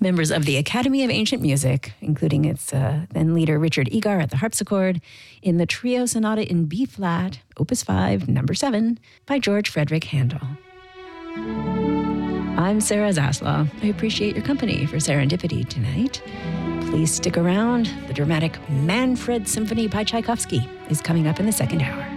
members of the Academy of Ancient Music, including its then leader Richard Egar at the harpsichord, in the Trio Sonata in B-flat, Opus 5, number 7, by George Frederick Handel. I'm Sarah Zaslaw. I appreciate your company for Serendipity tonight. Please stick around. The dramatic Manfred Symphony by Tchaikovsky is coming up in the second hour.